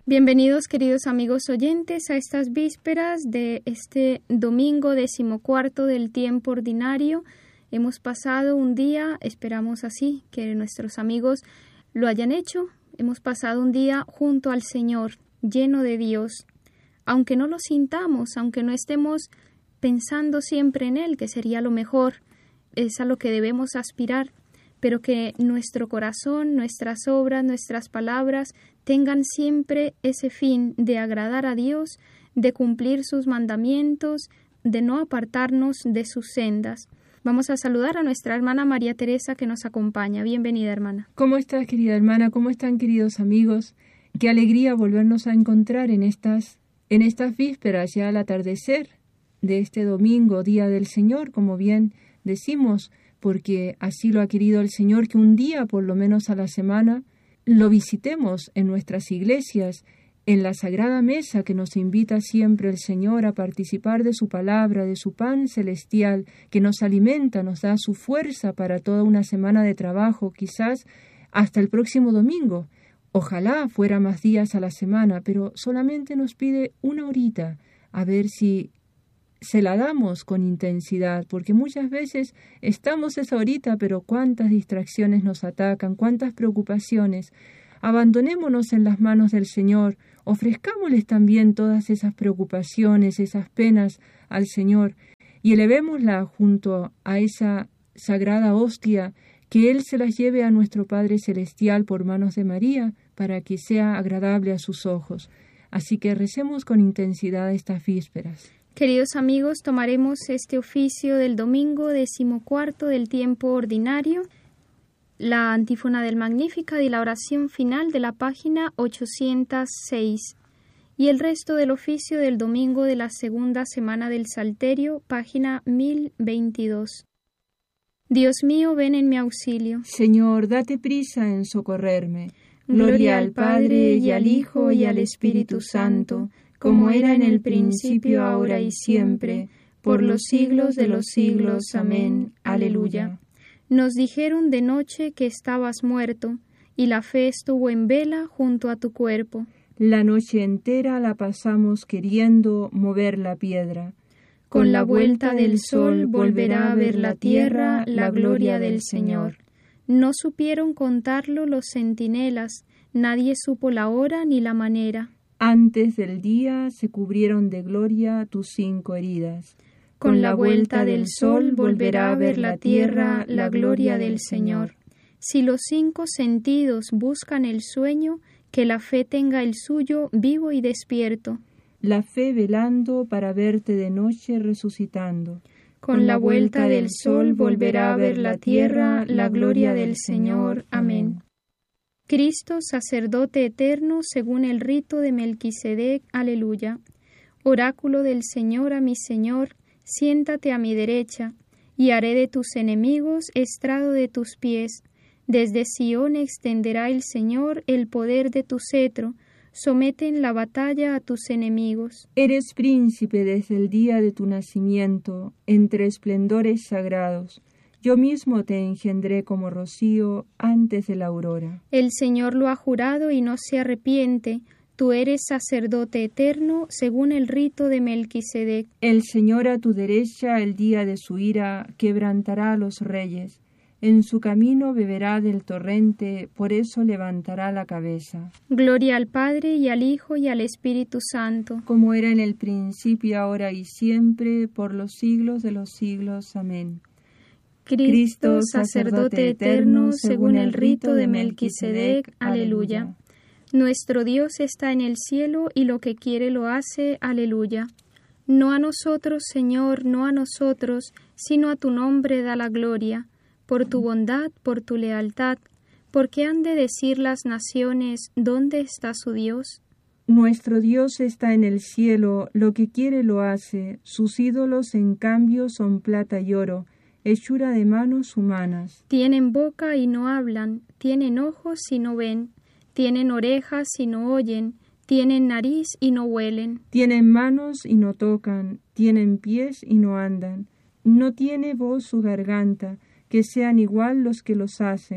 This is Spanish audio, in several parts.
Bienvenidos, queridos amigos oyentes, a estas vísperas de este domingo 14 del tiempo ordinario. Hemos pasado un día, esperamos así, que nuestros amigos lo hayan hecho. Hemos pasado un día junto al Señor, lleno de Dios. Aunque no lo sintamos, aunque no estemos pensando siempre en Él, que sería lo mejor, es a lo que debemos aspirar, pero que nuestro corazón, nuestras obras, nuestras palabras tengan siempre ese fin de agradar a Dios, de cumplir sus mandamientos, de no apartarnos de sus sendas. Vamos a saludar a nuestra hermana María Teresa que nos acompaña. Bienvenida, hermana. ¿Cómo estás, querida hermana? ¿Cómo están, queridos amigos? Qué alegría volvernos a encontrar en estas vísperas, ya al atardecer de este domingo, Día del Señor, como bien decimos, porque así lo ha querido el Señor, que un día, por lo menos a la semana, lo visitemos en nuestras iglesias, en la Sagrada Mesa que nos invita siempre el Señor a participar de su palabra, de su pan celestial, que nos alimenta, nos da su fuerza para toda una semana de trabajo, quizás hasta el próximo domingo. Ojalá fuera más días a la semana, pero solamente nos pide una horita, a ver si se la damos con intensidad, porque muchas veces estamos esa horita, pero cuántas distracciones nos atacan, cuántas preocupaciones. Abandonémonos en las manos del Señor, ofrezcámosles también todas esas preocupaciones, esas penas al Señor, y elevémosla junto a esa sagrada hostia, que Él se las lleve a nuestro Padre Celestial por manos de María, para que sea agradable a sus ojos. Así que recemos con intensidad estas vísperas. Queridos amigos, tomaremos este oficio del domingo 14 del tiempo ordinario, la antífona del Magníficat y la oración final de la página 806, y el resto del oficio del domingo de la segunda semana del Salterio, página 1022. Dios mío, ven en mi auxilio. Señor, date prisa en socorrerme. Gloria al Padre, y al Hijo, y al Espíritu Santo, como era en el principio, ahora y siempre, por los siglos de los siglos. Amén. Aleluya. Nos dijeron de noche que estabas muerto, y la fe estuvo en vela junto a tu cuerpo. La noche entera la pasamos queriendo mover la piedra. Con la vuelta del sol volverá a ver la tierra la gloria del Señor. No supieron contarlo los centinelas, nadie supo la hora ni la manera. Antes del día se cubrieron de gloria tus 5 heridas. Con la vuelta del sol volverá a ver la tierra la gloria del Señor. Si los 5 sentidos buscan el sueño, que la fe tenga el suyo vivo y despierto. La fe velando para verte de noche resucitando. Con la vuelta del sol volverá a ver la tierra la gloria del Señor. Amén. Cristo, sacerdote eterno, según el rito de Melquisedec. Aleluya. Oráculo del Señor a mi Señor, siéntate a mi derecha, y haré de tus enemigos estrado de tus pies. Desde Sión extenderá el Señor el poder de tu cetro, somete en la batalla a tus enemigos. Eres príncipe desde el día de tu nacimiento, entre esplendores sagrados. Yo mismo te engendré como rocío antes de la aurora. El Señor lo ha jurado y no se arrepiente. Tú eres sacerdote eterno, según el rito de Melquisedec. El Señor a tu derecha, el día de su ira, quebrantará a los reyes. En su camino beberá del torrente, por eso levantará la cabeza. Gloria al Padre, y al Hijo, y al Espíritu Santo. Como era en el principio, ahora y siempre, por los siglos de los siglos. Amén. Cristo, sacerdote eterno, según el rito de Melquisedec. Aleluya. Nuestro Dios está en el cielo, y lo que quiere lo hace. Aleluya. No a nosotros, Señor, no a nosotros, sino a tu nombre da la gloria. Por tu bondad, por tu lealtad, porque han de decir las naciones, ¿dónde está su Dios? Nuestro Dios está en el cielo, lo que quiere lo hace, sus ídolos en cambio son plata y oro, hechura de manos humanas. Tienen boca y no hablan, tienen ojos y no ven, tienen orejas y no oyen, tienen nariz y no huelen. Tienen manos y no tocan, tienen pies y no andan. No tiene voz su garganta, que sean igual los que los hacen.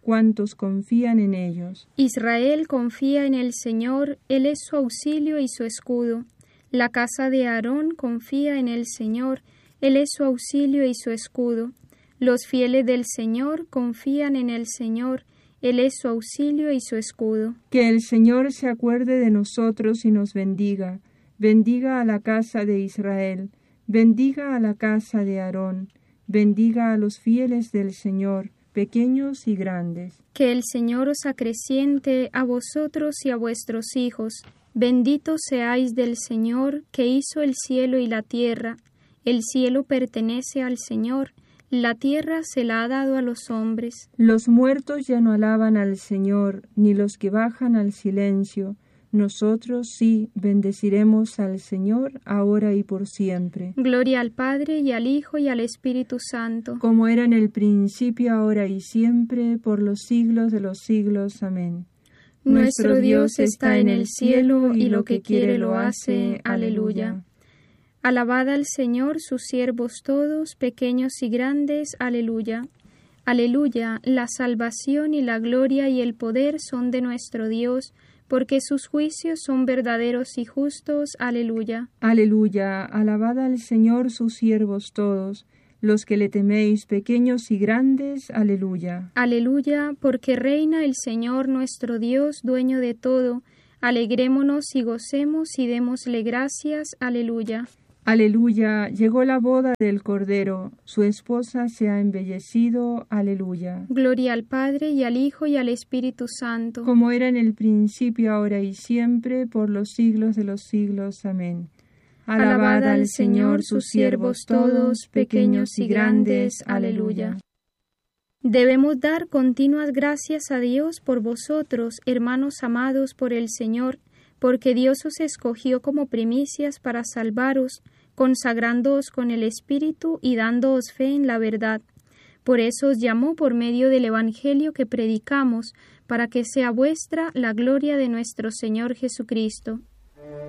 cuantos confían en ellos. Israel confía en el Señor, Él es su auxilio y su escudo. La casa de Aarón confía en el Señor, Él es su auxilio y su escudo. Los fieles del Señor confían en el Señor, Él es su auxilio y su escudo. Que el Señor se acuerde de nosotros y nos bendiga. Bendiga a la casa de Israel, bendiga a la casa de Aarón, bendiga a los fieles del Señor, pequeños y grandes. Que el Señor os acreciente a vosotros y a vuestros hijos. Benditos seáis del Señor, que hizo el cielo y la tierra. El cielo pertenece al Señor, la tierra se la ha dado a los hombres. Los muertos ya no alaban al Señor, ni los que bajan al silencio. Nosotros sí bendeciremos al Señor ahora y por siempre. Gloria al Padre, y al Hijo, y al Espíritu Santo. Como era en el principio, ahora y siempre, por los siglos de los siglos. Amén. Nuestro Dios está en el cielo, y lo que quiere lo hace. Aleluya. Alabad al Señor sus siervos todos, pequeños y grandes. Aleluya. Aleluya. La salvación y la gloria y el poder son de nuestro Dios, porque sus juicios son verdaderos y justos. Aleluya. Aleluya. Alabad al Señor sus siervos todos, los que le teméis, pequeños y grandes. Aleluya. Aleluya, porque reina el Señor nuestro Dios, dueño de todo. Alegrémonos y gocemos y démosle gracias. Aleluya. Aleluya, llegó la boda del Cordero, su esposa se ha embellecido. Aleluya. Gloria al Padre, y al Hijo, y al Espíritu Santo. Como era en el principio, ahora y siempre, por los siglos de los siglos. Amén. Alabad al Señor sus siervos todos, pequeños y grandes. Aleluya. Debemos dar continuas gracias a Dios por vosotros, hermanos amados por el Señor, porque Dios os escogió como primicias para salvaros, consagrándoos con el Espíritu y dándoos fe en la verdad. Por eso os llamó por medio del Evangelio que predicamos, para que sea vuestra la gloria de nuestro Señor Jesucristo.